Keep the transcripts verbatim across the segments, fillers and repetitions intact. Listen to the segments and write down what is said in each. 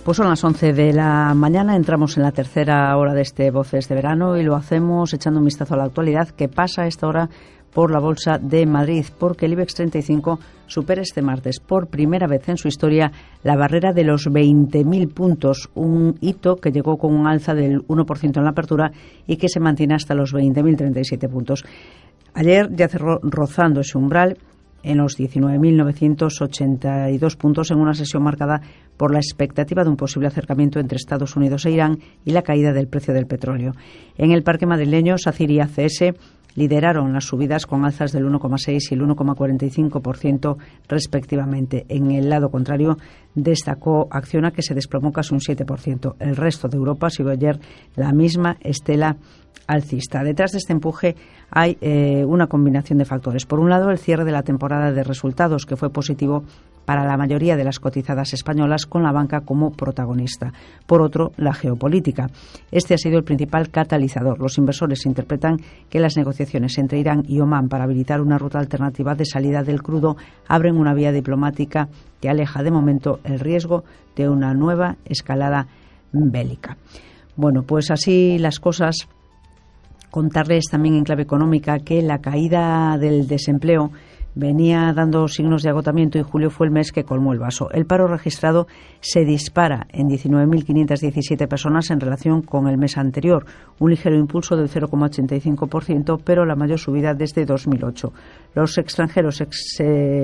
Pues son las once de la mañana, entramos en la tercera hora de este Voces de Verano y lo hacemos echando un vistazo a la actualidad que pasa a esta hora por la Bolsa de Madrid, porque el IBEX treinta y cinco supera este martes por primera vez en su historia la barrera de los veinte mil puntos, un hito que llegó con un alza del uno por ciento en la apertura y que se mantiene hasta los veinte mil treinta y siete puntos. Ayer ya cerró rozando ese umbral en los diecinueve mil novecientos ochenta y dos puntos en una sesión marcada por la expectativa de un posible acercamiento entre Estados Unidos e Irán y la caída del precio del petróleo. En el parque madrileño, SACIR y A C S lideraron las subidas con alzas del uno coma seis y el uno coma cuarenta y cinco por ciento respectivamente. En el lado contrario, destacó Acciona, que se desplomó casi un siete por ciento. El resto de Europa siguió ayer la misma estela alcista. Detrás de este empuje hay eh, una combinación de factores. Por un lado, el cierre de la temporada de resultados, que fue positivo para la mayoría de las cotizadas españolas, con la banca como protagonista. Por otro, la geopolítica. Este ha sido el principal catalizador. Los inversores interpretan que las negociaciones entre Irán y Omán para habilitar una ruta alternativa de salida del crudo abren una vía diplomática que aleja de momento el riesgo de una nueva escalada bélica. Bueno, pues así las cosas. Contarles también en clave económica que la caída del desempleo venía dando signos de agotamiento y julio fue el mes que colmó el vaso. El paro registrado se dispara en diecinueve mil quinientas diecisiete personas en relación con el mes anterior, un ligero impulso del cero coma ochenta y cinco por ciento, pero la mayor subida desde dos mil ocho. Los extranjeros ex,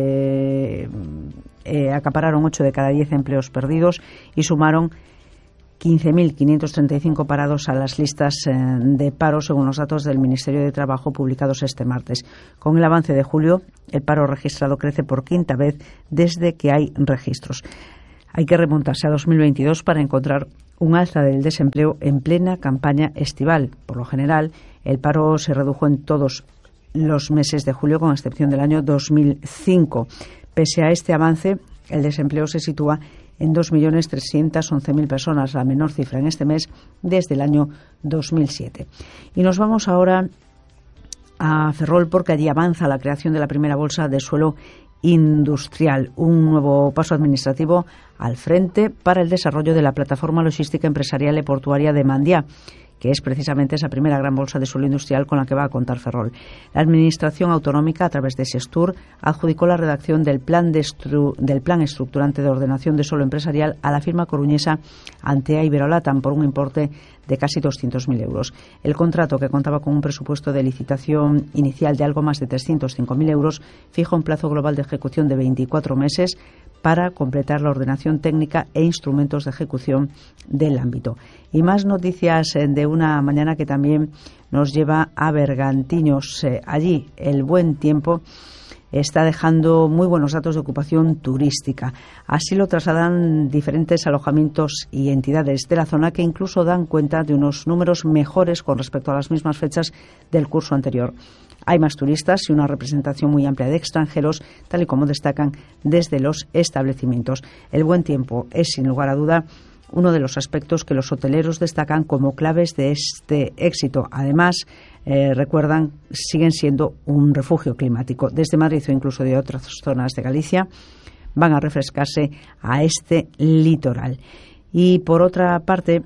eh, eh, acapararon ocho de cada diez empleos perdidos y sumaron quince mil quinientos treinta y cinco parados a las listas de paro, según los datos del Ministerio de Trabajo publicados este martes. Con el avance de julio, el paro registrado crece por quinta vez desde que hay registros. Hay que remontarse a dos mil veintidós para encontrar un alza del desempleo en plena campaña estival. Por lo general, el paro se redujo en todos los meses de julio, con excepción del año dos mil cinco. Pese a este avance, el desempleo se sitúa en dos millones trescientas once mil personas, la menor cifra en este mes desde el año dos mil siete. Y nos vamos ahora a Ferrol, porque allí avanza la creación de la primera bolsa de suelo industrial, un nuevo paso administrativo al frente para el desarrollo de la plataforma logística empresarial y portuaria de Mandiá, que es precisamente esa primera gran bolsa de suelo industrial con la que va a contar Ferrol. La Administración Autonómica, a través de Sestur, adjudicó la redacción del plan, de estru- del plan estructurante de ordenación de suelo empresarial a la firma coruñesa Antea Iberolatam por un importe de casi doscientos mil euros. El contrato, que contaba con un presupuesto de licitación inicial de algo más de trescientos cinco mil euros, fija un plazo global de ejecución de veinticuatro meses para completar la ordenación técnica e instrumentos de ejecución del ámbito. Y más noticias de una mañana que también nos lleva a Bergantiños. Allí el buen tiempo está dejando muy buenos datos de ocupación turística. Así lo trasladan diferentes alojamientos y entidades de la zona, que incluso dan cuenta de unos números mejores con respecto a las mismas fechas del curso anterior. Hay más turistas y una representación muy amplia de extranjeros, tal y como destacan desde los establecimientos. El buen tiempo es, sin lugar a duda, uno de los aspectos que los hoteleros destacan como claves de este éxito. Además, eh, recuerdan, siguen siendo un refugio climático. Desde Madrid o incluso de otras zonas de Galicia van a refrescarse a este litoral. Y por otra parte,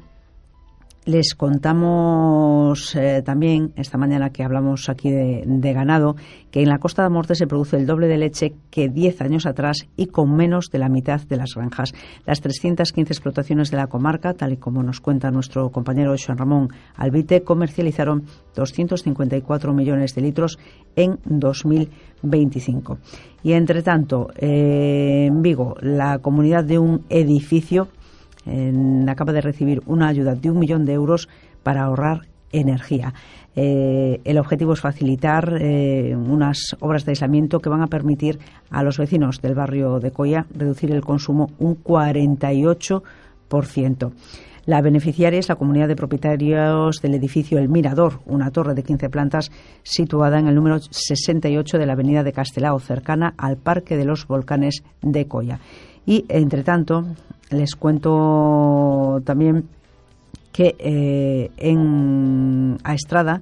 les contamos eh, también esta mañana que hablamos aquí de, de ganado, que en la Costa da Morte se produce el doble de leche que diez años atrás y con menos de la mitad de las granjas. Las trescientas quince explotaciones de la comarca, tal y como nos cuenta nuestro compañero Joan Ramón Albite, comercializaron doscientos cincuenta y cuatro millones de litros en dos mil veinticinco. Y entre tanto, eh, en Vigo, la comunidad de un edificio En, acaba de recibir una ayuda de un millón de euros para ahorrar energía. Eh, el objetivo es facilitar eh, unas obras de aislamiento que van a permitir a los vecinos del barrio de Coia reducir el consumo un cuarenta y ocho por ciento. La beneficiaria es la comunidad de propietarios del edificio El Mirador, una torre de quince plantas situada en el número sesenta y ocho de la avenida de Castelao, cercana al Parque de los Volcanes de Coia. Y, entre tanto, les cuento también que eh, en Aestrada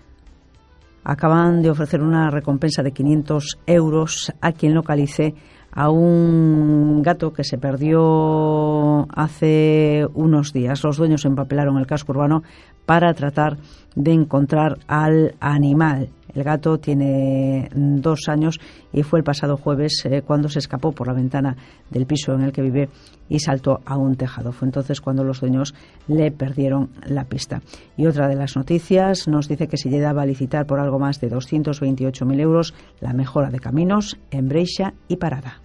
acaban de ofrecer una recompensa de quinientos euros a quien localice a un gato que se perdió ocurrido hace unos días. Los dueños empapellaron el casco urbano para tratar de encontrar al animal. El gato tiene dos años y fue el pasado jueves eh, cuando se escapó por la ventana del piso en el que vive y saltó a un tejado. Fue entonces cuando los dueños le perdieron la pista. Y otra de las noticias nos dice que se llegaba a licitar por algo más de doscientos veintiocho mil euros la mejora de caminos en Breixa y Parada.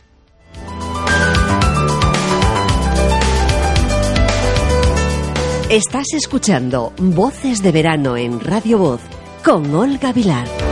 Estás escuchando Voces de Verano en Radio Voz con Olga Vilar.